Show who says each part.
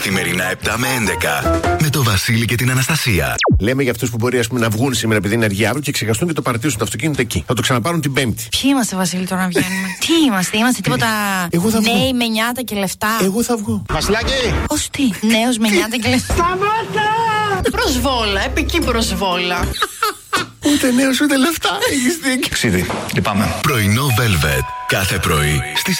Speaker 1: Καθημερινά 7 με 11 με το Βασίλη και την Αναστασία.
Speaker 2: Λέμε για αυτούς που μπορεί να βγουν σήμερα επειδή είναι αργή αύριο και ξεχαστούν και το παρατήσουν το αυτοκίνητο εκεί. Θα το ξαναπάρουν την Πέμπτη.
Speaker 3: Ποιοι είμαστε, Βασίλη, τώρα να βγαίνουμε? Τι είμαστε τίποτα νέοι με νιάτα και λεφτά?
Speaker 2: Εγώ θα βγω. Βασιλάκι!
Speaker 3: Ως τι, νέος με νιάτα και λεφτά?
Speaker 4: Σταμάτα! Προσβόλα, επική προσβόλα.
Speaker 2: Ούτε νέος ούτε λεφτά. Έχεις δίκιο.
Speaker 1: Ξίδι, λυπάμαι. Πρωινό Velvet. Κάθε πρωί στις